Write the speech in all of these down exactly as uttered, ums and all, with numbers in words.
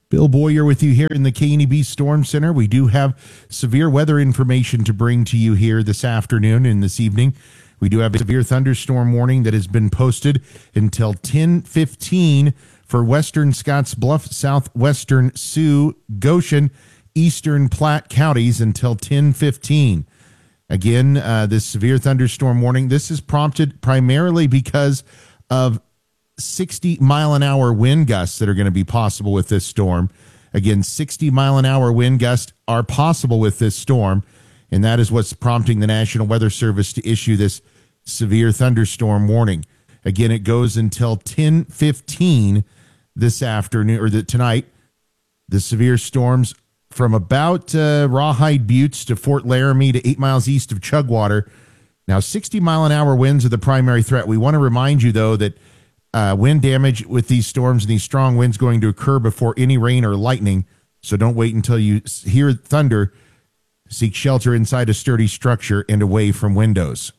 Bill Boyer with you here in the K N E B Storm Center. We do have severe weather information to bring to you here this afternoon and this evening. We do have a severe thunderstorm warning that has been posted until ten fifteen for western Scottsbluff, southwestern Sioux, Goshen, eastern Platte counties until ten fifteen. Again, uh, this severe thunderstorm warning, this is prompted primarily because of sixty mile an hour wind gusts that are going to be possible with this storm. Again, sixty mile an hour wind gusts are possible with this storm, and that is what's prompting the National Weather Service to issue this severe thunderstorm warning. Again, it goes until ten fifteen this afternoon, or the, tonight. The severe storms from about uh, Rawhide Buttes to Fort Laramie to eight miles east of Chugwater. Now, sixty mile an hour winds are the primary threat. We want to remind you, though, that Uh, wind damage with these storms and these strong winds going to occur before any rain or lightning. So don't wait until you hear thunder. Seek shelter inside a sturdy structure and away from windows.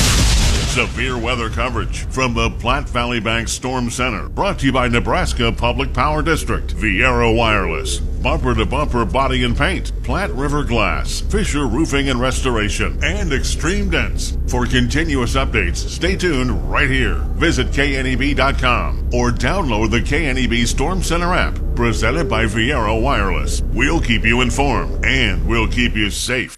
Severe weather coverage from the Platte Valley Bank Storm Center. Brought to you by Nebraska Public Power District, Viera Wireless, Bumper to Bumper Body and Paint, Platte River Glass, Fisher Roofing and Restoration, and Extreme Dents. For continuous updates, stay tuned right here. Visit K N E B dot com or download the K N E B Storm Center app, presented by Viera Wireless. We'll keep you informed, and we'll keep you safe.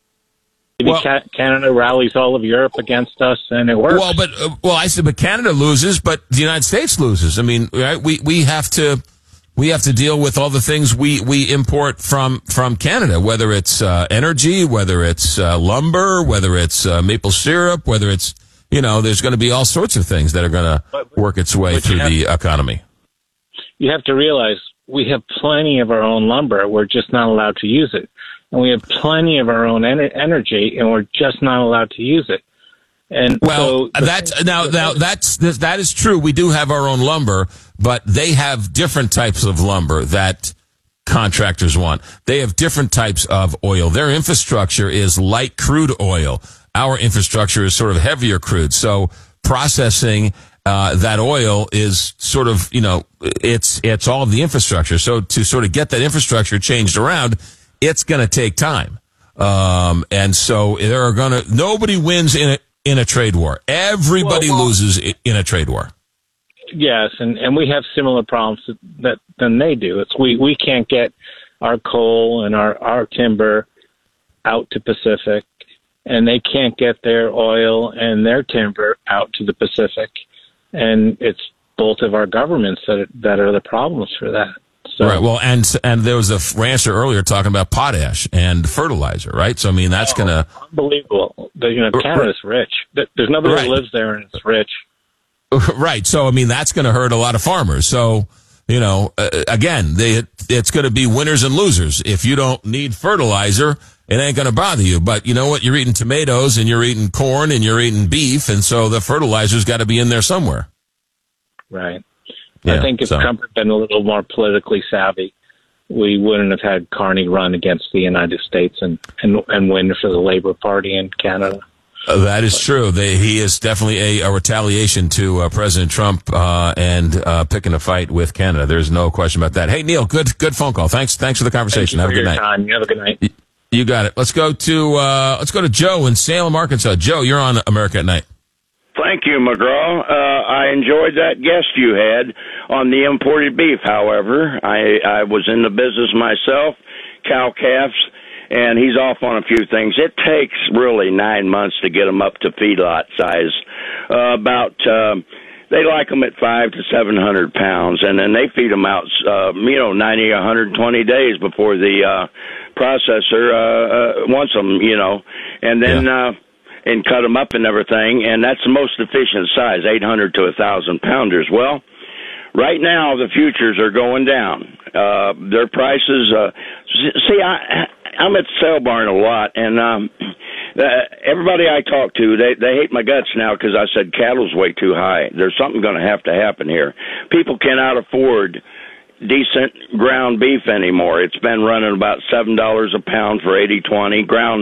Well, Canada rallies all of Europe against us, and it works. Well, but uh, well, I said, but Canada loses, but the United States loses. I mean, right? We we have to we have to deal with all the things we, we import from from Canada, whether it's uh, energy, whether it's uh, lumber, whether it's uh, maple syrup, whether it's you know, there's going to be all sorts of things that are going to work its way through the to, economy. You have to realize we have plenty of our own lumber. We're just not allowed to use it. And we have plenty of our own en- energy, and we're just not allowed to use it. And well, so that's now, now that's that is true. We do have our own lumber, but they have different types of lumber that contractors want. They have different types of oil. Their infrastructure is light crude oil. Our infrastructure is sort of heavier crude. So processing uh, that oil is sort of, you know, it's it's all of the infrastructure. So to sort of get that infrastructure changed around, it's going to take time. Um, and so there are going to, nobody wins in a, in a trade war. Everybody well, well, loses in a trade war. Yes. And, and we have similar problems that than they do. It's we, we can't get our coal and our, our timber out to Pacific, and they can't get their oil and their timber out to the Pacific. And it's both of our governments that, that are the problems for that. So, right. Well, and and there was a rancher earlier talking about potash and fertilizer, right? So I mean, that's oh, gonna unbelievable. The, you know, Canada's rich. There's nobody right. that lives there, and it's rich. Right. So I mean, that's going to hurt a lot of farmers. So you know, uh, again, they it's going to be winners and losers. If you don't need fertilizer, it ain't going to bother you. But you know what? You're eating tomatoes, and you're eating corn, and you're eating beef, and so the fertilizer's got to be in there somewhere. Right. Yeah, I think if so. Trump had been a little more politically savvy, we wouldn't have had Carney run against the United States and, and, and win for the Labour Party in Canada. Uh, that is true. They, he is definitely a, a retaliation to uh, President Trump uh, and uh, picking a fight with Canada. There's no question about that. Hey, Neil, good good phone call. Thanks thanks for the conversation. Thank you Have for a good your night. Time. You have a good night. You, you got it. Let's go to uh, let's go to Joe in Salem, Arkansas. Joe, you're on America at Night. Thank you, McGraw. Uh, I enjoyed that guest you had on the imported beef. However, I, I was in the business myself, cow calves, and he's off on a few things. It takes really nine months to get them up to feedlot size. Uh, about uh, they like them at five to seven hundred pounds, and then they feed them out, uh, you know, ninety, one hundred twenty days before the uh, processor uh, uh, wants them, you know, and then. Yeah. Uh, and cut them up and everything, and that's the most efficient size, eight hundred to one thousand pounders. Well, right now the futures are going down. Uh, their prices, uh, see, I, I'm at the sale barn a lot, and um, uh, everybody I talk to, they, they hate my guts now because I said cattle's way too high. There's something going to have to happen here. People cannot afford decent ground beef anymore. It's been running about seven dollars a pound for eighty twenty. Ground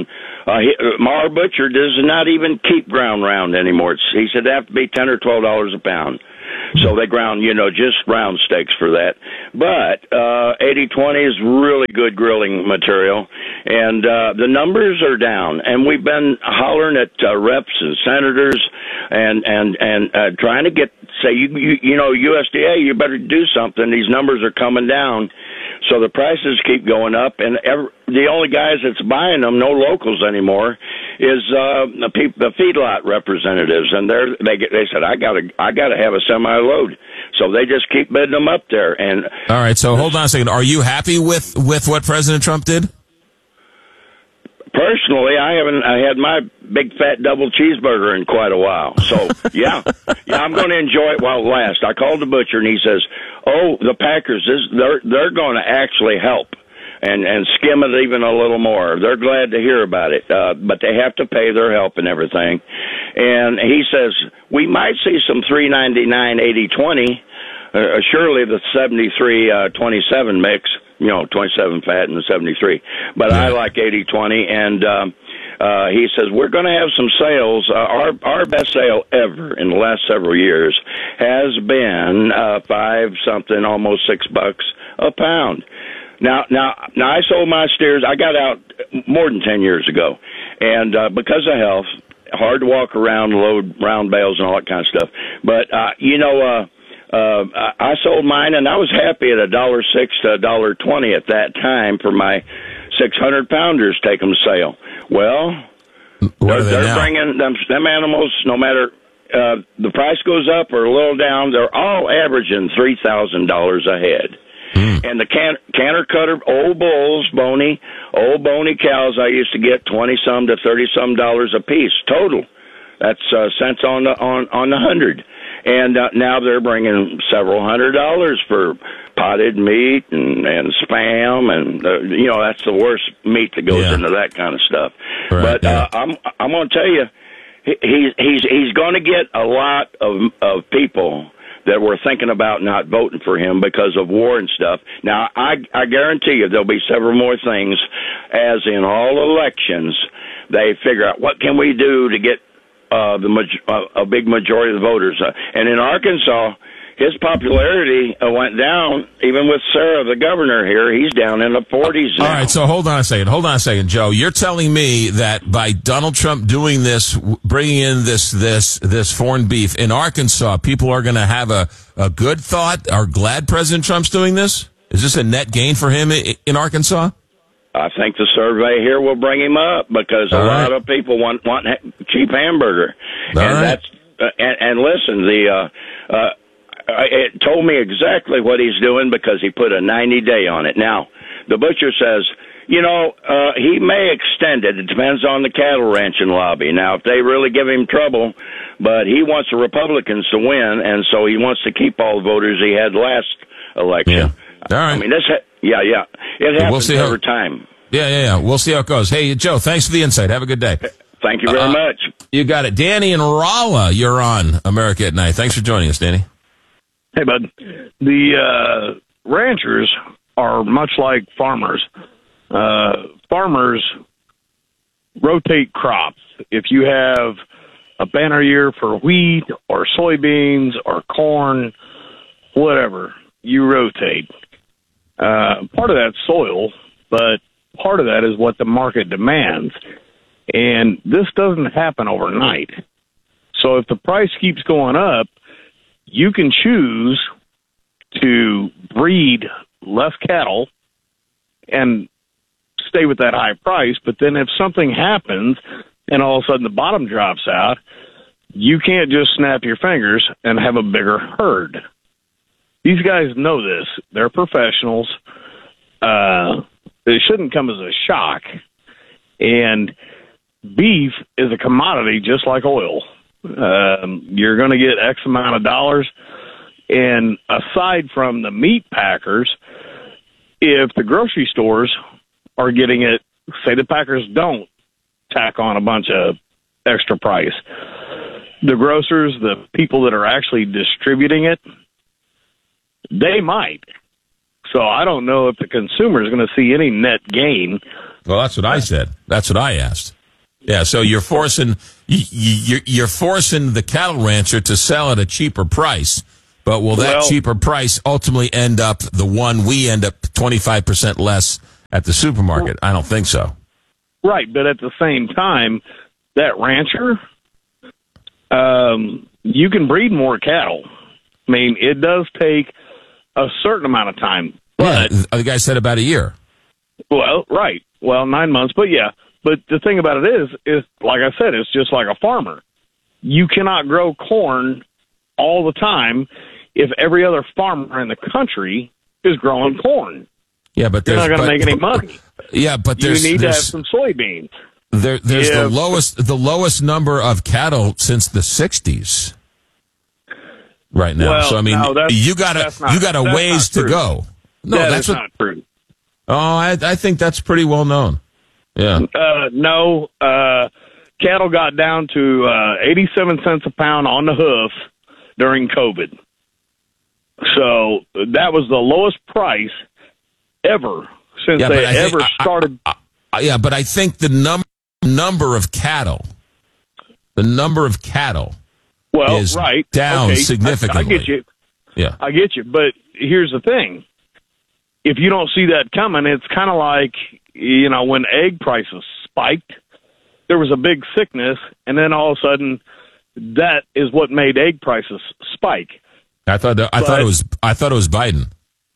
Uh, he, uh, Mar Butcher does not even keep ground round anymore. It's, he said they have to be ten or twelve dollars a pound. So they ground, you know, just round steaks for that. But uh, eighty twenty is really good grilling material, and uh, the numbers are down. And we've been hollering at uh, reps and senators, and and and uh, trying to get say you, you you know U S D A, you better do something. These numbers are coming down, so the prices keep going up, and every, the only guys that's buying them, no locals anymore, is uh, the, pe- the feedlot representatives, and they're they get, they said I got to I got to have a semi load, so they just keep bidding them up there. And all right, so hold on a second. Are you happy with with what President Trump did? Personally, I haven't. I had my big fat double cheeseburger in quite a while. So yeah, yeah, I'm going to enjoy it while it lasts. I called the butcher and he says, "Oh, the Packers, this, they're they're going to actually help and and skim it even a little more. They're glad to hear about it, uh, but they have to pay their help and everything." And he says we might see some three ninety-nine eighty twenty. Uh, surely the seventy-three twenty-seven mix. You know, twenty-seven fat and the seventy-three. But yeah. I like eighty twenty, and um, uh, he says we're going to have some sales. Uh, our our best sale ever in the last several years has been uh, five something, almost six bucks a pound. Now, now, now, I sold my steers. I got out more than ten years ago, and uh, because of health, hard to walk around, load round bales, and all that kind of stuff. But uh, you know. Uh, Uh, I sold mine, and I was happy at a dollar six to a dollar twenty at that time for my six hundred pounders. Take them to sale. Well, what they're, they they're bringing them, them animals. No matter uh, the price goes up or a little down, they're all averaging three thousand dollars a head. Mm. And the can, canter cutter old bulls, bony old bony cows, I used to get twenty some to thirty some dollars a piece total. That's uh, cents on the on on the hundred. And uh, now they're bringing several hundred dollars for potted meat and, and spam, and uh, you know that's the worst meat that goes yeah. into that kind of stuff. Right, but yeah. uh, I'm I'm going to tell you, he, he's he's he's going to get a lot of of people that were thinking about not voting for him because of war and stuff. Now I I guarantee you there'll be several more things, as in all elections, they figure out what can we do to get Uh, the uh, a big majority of the voters, uh, and in Arkansas, his popularity uh, went down. Even with Sarah, the governor here, he's down in the forties now. All right, so hold on a second. Hold on a second, Joe. You're telling me that by Donald Trump doing this, bringing in this this this foreign beef in Arkansas, people are going to have a a good thought, are glad President Trump's doing this? Is this a net gain for him in, in Arkansas? I think the survey here will bring him up because a All lot right. of people want want cheap hamburger, All and right. that's uh, and, and listen, the uh, uh, it told me exactly what he's doing because he put a ninety day on it. Now the butcher says, you know, uh, he may extend it. It depends on the cattle ranching lobby. Now, if they really give him trouble, but he wants the Republicans to win, and so he wants to keep all the voters he had last election. Yeah. All right. I mean, this. Ha- Yeah, yeah. It happens we'll see over how, time. Yeah, yeah, yeah. We'll see how it goes. Hey, Joe, thanks for the insight. Have a good day. Thank you very uh, much. You got it. Danny and Rolla, you're on America at Night. Thanks for joining us, Danny. Hey, bud. The uh, ranchers are much like farmers. Uh, farmers rotate crops. If you have a banner year for wheat or soybeans or corn, whatever, you rotate. Uh, part of that's soil, but part of that is what the market demands. And this doesn't happen overnight. So if the price keeps going up, you can choose to breed less cattle and stay with that high price. But then if something happens and all of a sudden the bottom drops out, you can't just snap your fingers and have a bigger herd. These guys know this. They're professionals. Uh, it shouldn't come as a shock. And beef is a commodity just like oil. Um, you're going to get X amount of dollars. And aside from the meat packers, if the grocery stores are getting it, say the packers don't tack on a bunch of extra price, the grocers, the people that are actually distributing it, they might. So I don't know if the consumer is going to see any net gain. Well, that's what I said. That's what I asked. Yeah, so you're forcing you, you, you're forcing the cattle rancher to sell at a cheaper price, but will that Well, cheaper price ultimately end up the one we end up twenty-five percent less at the supermarket? I don't think so. Right, but at the same time, that rancher, um, you can breed more cattle. I mean, it does take a certain amount of time. But, Yeah, the guy said about a year. well, right. Well, nine months, but yeah. But the thing about it is, is like I said, it's just like a farmer. You cannot grow corn all the time if every other farmer in the country is growing corn. Yeah, but You're there's not going to but- make any money. Yeah, but You there's need to have there's, some soybeans. there, there's the If- lowest the lowest number of cattle since the sixties right now. Well, so I mean, no, that's- you got that's a not- you got a that's ways not to true. go. No, That that's is what. not true. Oh, I I think that's pretty well known. Yeah. Uh, no, uh, cattle got down to uh, eighty-seven cents a pound on the hoof during COVID. So that was the lowest price ever since Yeah, but they I think- ever I- I- started. Uh, yeah, but I think the num- number of cattle, the number of cattle well, is right. down okay. significantly. I, I get you. Yeah. I get you. But here's the thing. If you don't see that coming, it's kind of like, you know, when egg prices spiked, there was a big sickness, and then all of a sudden, that is what made egg prices spike. I thought that, I But- thought it was I thought it was Biden.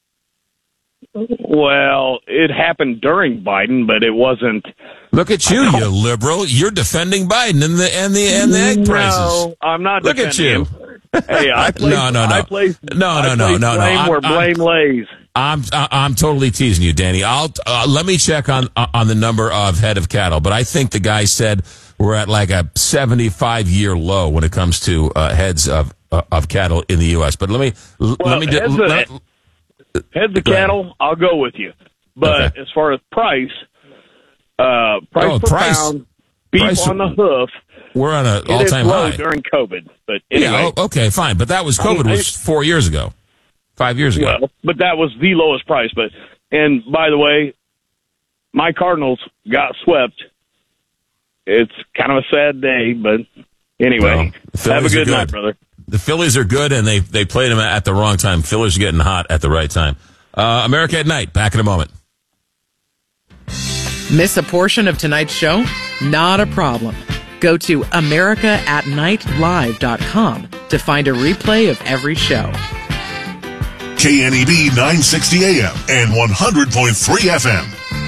Well, it happened during Biden, but it wasn't. Look at you, you liberal. You're defending Biden and the and the and the egg prices. No, I'm not. Look at you. defending him. Hey, I place, No, no, no. I place, No, I no, no, place no, no. blame I'm- where I'm- blame lays. I'm I- I'm totally teasing you, Danny. I'll uh, let me check on uh, on the number of head of cattle, but I think the guy said we're at like a seventy-five year low when it comes to uh, heads of uh, of cattle in the U S. But let me l- Well, let me do, heads of- let, Heads of Go ahead. cattle, I'll go with you. But Okay. as far as price, uh, price Oh, per price. pound, beef Price- on the hoof, we're on an it all is time low high. during COVID. But anyway, Yeah, oh, okay, fine. But that was COVID I- was four years ago, five years ago. well, but that was the lowest price. But and by the way, my Cardinals got swept. It's kind of a sad day, but anyway, Well, the have a Phillies are good, good. night, brother. The Phillies are good, and they they played them at the wrong time. Phillies are getting hot at the right time. Uh, America at Night. Back in a moment. Miss a portion of tonight's show? Not a problem. Go to america at night live dot com to find a replay of every show. K N E B nine sixty A M and one hundred point three F M.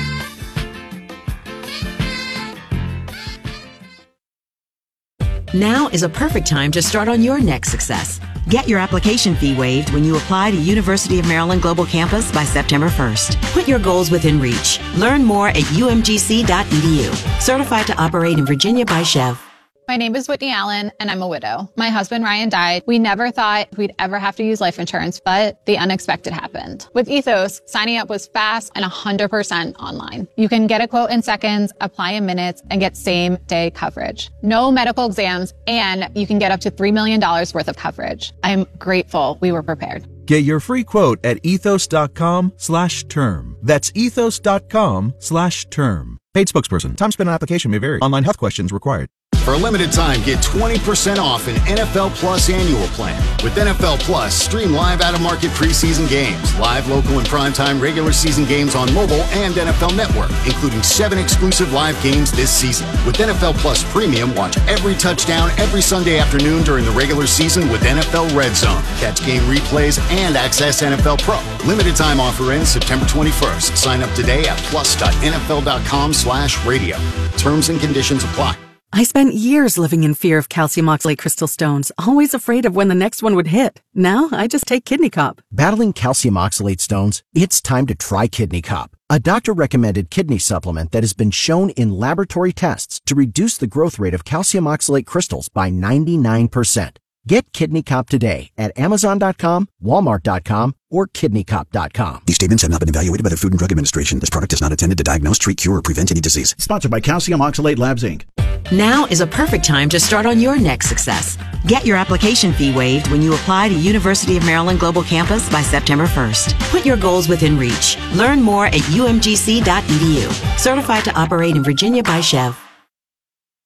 Now is a perfect time to start on your next success. Get your application fee waived when you apply to University of Maryland Global Campus by September first. Put your goals within reach. Learn more at U M G C dot E D U. Certified to operate in Virginia by Chev. My name is Whitney Allen, and I'm a widow. My husband, Ryan, died. We never thought we'd ever have to use life insurance, but the unexpected happened. With Ethos, signing up was fast and one hundred percent online. You can get a quote in seconds, apply in minutes, and get same-day coverage. No medical exams, and you can get up to three million dollars worth of coverage. I'm grateful we were prepared. Get your free quote at ethos.com slash term. That's ethos.com slash term. Paid spokesperson. Time spent on application may vary. Online health questions required. For a limited time, get twenty percent off an N F L Plus annual plan. With N F L Plus, stream live out-of-market preseason games, live local and primetime regular season games on mobile and N F L Network, including seven exclusive live games this season. With N F L Plus Premium, watch every touchdown every Sunday afternoon during the regular season with N F L Red Zone. Catch game replays and access N F L Pro. Limited time offer ends September twenty-first. Sign up today at plus.nfl.com slash radio. Terms and conditions apply. I spent years living in fear of calcium oxalate crystal stones, always afraid of when the next one would hit. Now I just take Kidney Cop. Battling calcium oxalate stones? It's time to try Kidney Cop, a doctor-recommended kidney supplement that has been shown in laboratory tests to reduce the growth rate of calcium oxalate crystals by ninety-nine percent. Get Kidney Cop today at amazon dot com, walmart dot com, or kidney cop dot com. These statements have not been evaluated by the Food and Drug Administration. This product is not intended to diagnose, treat, cure, or prevent any disease. Sponsored by Calcium Oxalate Labs, Incorporated. Now is a perfect time to start on your next success. Get your application fee waived when you apply to University of Maryland Global Campus by September first. Put your goals within reach. Learn more at U M G C dot E D U. Certified to operate in Virginia by Chev.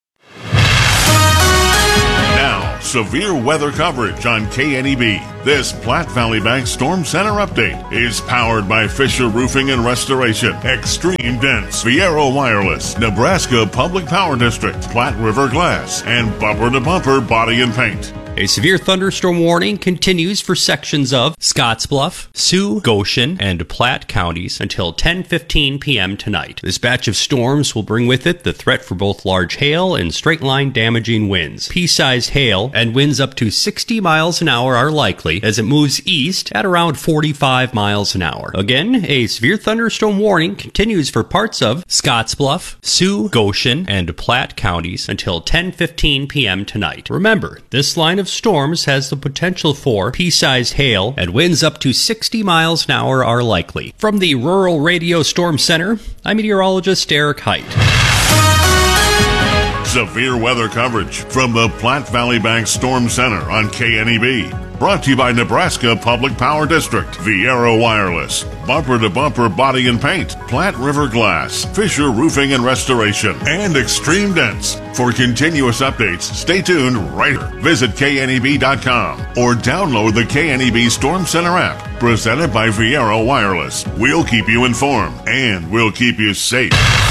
severe weather coverage on K N E B. This Platte Valley Bank Storm Center update is powered by Fisher Roofing and Restoration, Extreme Dense, Viero Wireless, Nebraska Public Power District, Platte River Glass, and Bumper to Bumper Body and Paint. A severe thunderstorm warning continues for sections of Scottsbluff, Sioux, Goshen, and Platte counties until ten fifteen p.m. tonight. This batch of storms will bring with it the threat for both large hail and straight-line damaging winds. Pea-sized hail and winds up to sixty miles an hour are likely as it moves east at around forty-five miles an hour. Again, a severe thunderstorm warning continues for parts of Scottsbluff, Sioux, Goshen, and Platte counties until ten fifteen p.m. tonight. Remember, this line of storms has the potential for pea-sized hail, and winds up to sixty miles an hour are likely. From the Rural Radio Storm Center, I'm meteorologist Eric Height. Severe weather coverage from the Platte Valley Bank Storm Center on K N E B. Brought to you by Nebraska Public Power District, Viero Wireless, Bumper to Bumper Body and Paint, Platte River Glass, Fisher Roofing and Restoration, and Extreme Dense. For continuous updates, stay tuned right here. Visit K N E B dot com or download the K N E B Storm Center app, presented by Viero Wireless. We'll keep you informed, and we'll keep you safe.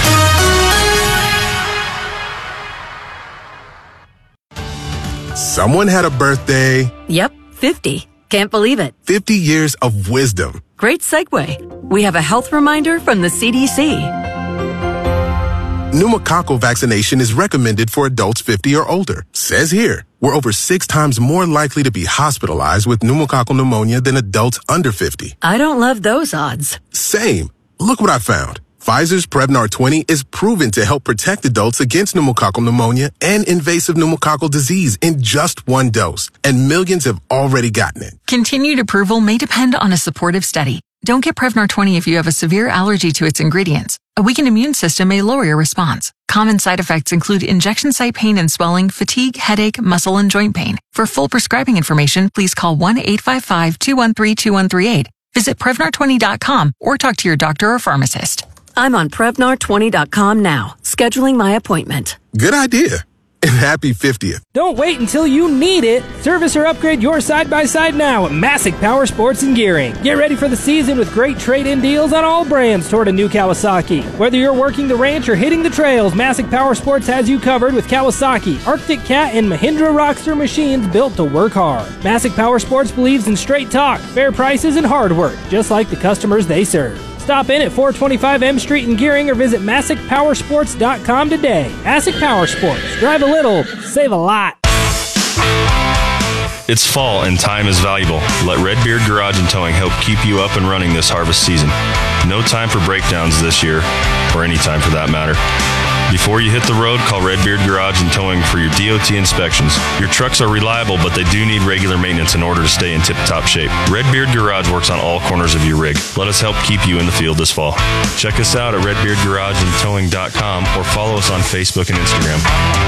Someone had a birthday. Yep, fifty. Can't believe it. fifty years of wisdom. Great segue. We have a health reminder from the C D C. Pneumococcal vaccination is recommended for adults fifty or older. Says here, we're over six times more likely to be hospitalized with pneumococcal pneumonia than adults under fifty. I don't love those odds. Same. Look what I found. Pfizer's Prevnar twenty is proven to help protect adults against pneumococcal pneumonia and invasive pneumococcal disease in just one dose, and millions have already gotten it. Continued approval may depend on a supportive study. Don't get Prevnar twenty if you have a severe allergy to its ingredients. A weakened immune system may lower your response. Common side effects include injection site pain and swelling, fatigue, headache, muscle, and joint pain. For full prescribing information, please call one eight five five, two one three, two one three eight. Visit Prevnar twenty dot com or talk to your doctor or pharmacist. I'm on Prevnar twenty dot com now, scheduling my appointment. Good idea. And happy fiftieth. Don't wait until you need it. Service or upgrade your side-by-side now at Massic Power Sports and Gearing. Get ready for the season with great trade-in deals on all brands toward a new Kawasaki. Whether you're working the ranch or hitting the trails, Massic Power Sports has you covered with Kawasaki, Arctic Cat, and Mahindra Rockster machines built to work hard. Massic Power Sports believes in straight talk, fair prices, and hard work, just like the customers they serve. Stop in at four twenty-five M Street in Gearing or visit Massic Power Sports dot com today. Massic Power Sports. Drive a little, save a lot. It's fall and time is valuable. Let Redbeard Garage and Towing help keep you up and running this harvest season. No time for breakdowns this year, or any time for that matter. Before you hit the road, call Redbeard Garage and Towing for your D O T inspections. Your trucks are reliable, but they do need regular maintenance in order to stay in tip-top shape. Redbeard Garage works on all corners of your rig. Let us help keep you in the field this fall. Check us out at redbeard garage and towing dot com or follow us on Facebook and Instagram.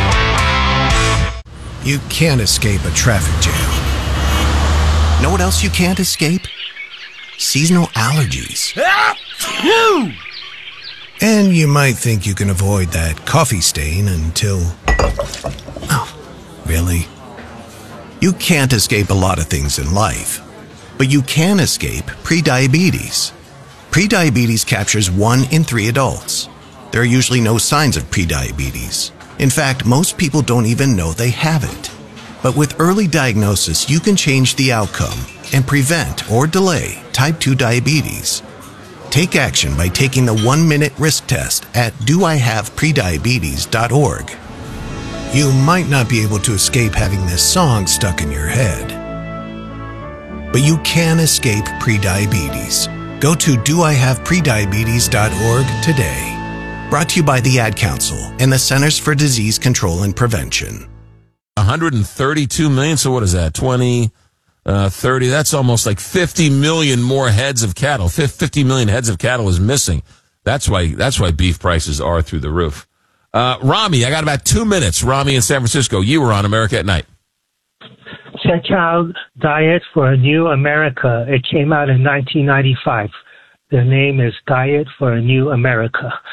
You can't escape a traffic jam. Know what else you can't escape? Seasonal allergies. Ah! And you might think you can avoid that coffee stain until... Oh, really? You can't escape a lot of things in life, but you can escape prediabetes. Prediabetes captures one in three adults. There are usually no signs of prediabetes. In fact, most people don't even know they have it. But with early diagnosis, you can change the outcome and prevent or delay type two diabetes. Take action by taking the one-minute risk test at do I have prediabetes dot org. You might not be able to escape having this song stuck in your head, but you can escape prediabetes. Go to do I have prediabetes dot org today. Brought to you by the Ad Council and the Centers for Disease Control and Prevention. one hundred thirty-two million, so what is that, twenty... Uh, thirty, that's almost like fifty million more heads of cattle. fifty million heads of cattle is missing. That's why, that's why beef prices are through the roof. Uh, Rami, I got about two minutes. Rami in San Francisco, you were on America at Night. Check out Diet for a New America. It came out in nineteen ninety-five. The name is Diet for a New America.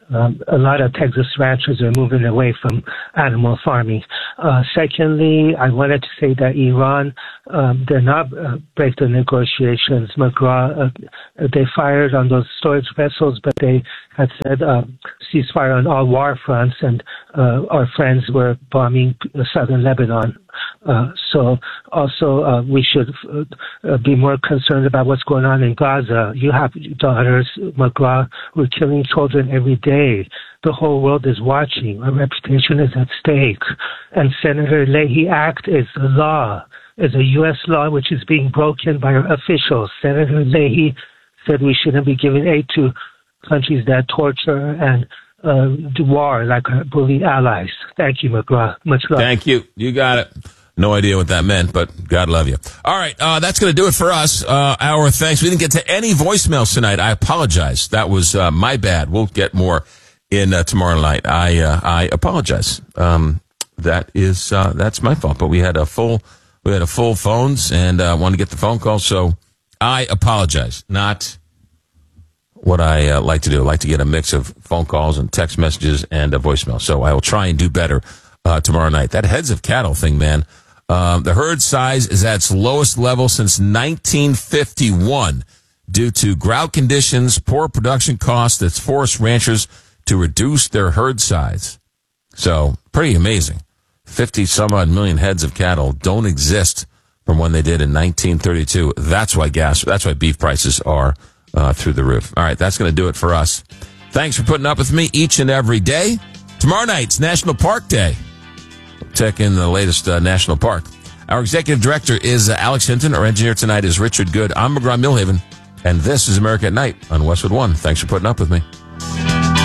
Um, a lot of Texas ranchers are moving away from animal farming. Uh, secondly, I wanted to say that Iran, um, they're not uh, break the negotiations. McGraw, uh, they fired on those storage vessels, but they had said uh, ceasefire on all war fronts, and uh, our friends were bombing southern Lebanon. Uh, so also uh, we should uh, be more concerned about what's going on in Gaza. You have daughters, McGraw, we're killing children every day. The whole world is watching. Our reputation is at stake. And Senator Leahy Act is a law, is a U S law which is being broken by our officials. Senator Leahy said we shouldn't be giving aid to countries that torture and uh, do war like our bully allies. Thank you, McGraw. Much love. Thank you. You got it. No idea what that meant, but God love you. All right, uh, that's going to do it for us. Uh, our thanks. We didn't get to any voicemails tonight. I apologize. That was uh, my bad. We'll get more in uh, tomorrow night. I uh, I apologize. Um, that is uh, that's my fault. But we had a full we had a full phones and uh, wanted to get the phone call, so I apologize. Not what I uh, like to do. I like to get a mix of phone calls and text messages and a voicemail. So I will try and do better uh, tomorrow night. That heads of cattle thing, man. Um, the herd size is at its lowest level since nineteen fifty-one due to drought conditions, poor production costs that's forced ranchers to reduce their herd size. So pretty amazing. fifty some odd million heads of cattle don't exist from when they did in nineteen thirty-two. That's why gas, that's why beef prices are uh, through the roof. All right, that's going to do it for us. Thanks for putting up with me each and every day. Tomorrow night's National Park Day. Check in the latest uh, national park. Our executive director is uh, Alex Hinton. Our engineer tonight is Richard Good. I'm McGraw Millhaven, and this is America at Night on Westwood One. Thanks for putting up with me.